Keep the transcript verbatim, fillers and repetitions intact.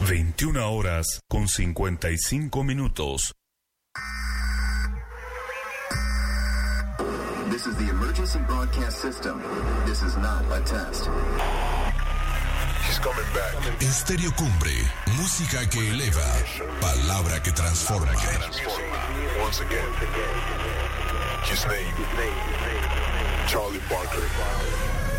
veintiuna horas con cincuenta y cinco minutos. This is the emergency broadcast system. This is not a test. He's coming back. Estéreo Cumbre, música que eleva, palabra que transforma. Once again, his name, Charlie Parker.